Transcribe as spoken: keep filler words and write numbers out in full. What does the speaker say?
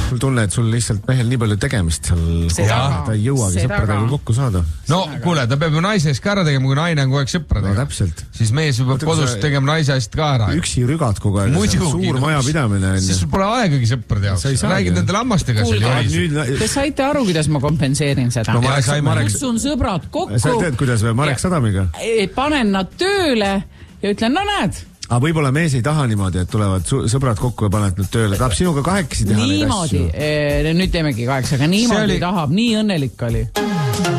sul tunne, et sul lihtsalt mehel nii palju tegemist seal, ta ei jõuagi sõpradega kokku saada. No kuule, ta peab ju naise eest ka ära tegema, kui naine on kogu aeg sõpradega. No täpselt. Siis mees peab kodus tegema naise eest ka ära. Üksi rügad kogu aeg, suur maja pidamine. Siis sul pole aegagi sõprade jaoks. Räägid nende lammastega. Te saite aru, kuidas ma kompenseerin seda? No, kutsun sõbrad kokku. Sa teed, kuidas või Marek Sadamiga? Panen nad tööle ja ütlen, no näed. Aga võib-olla mees ei taha niimoodi, et tulevad sõbrad kokku ja panevad nüüd tööle. Tahab sinuga kahekesi teha neid asju. Niimoodi. Nüüd teemegi kaheksa, aga niimoodi tahab. Nii õnnelik oli.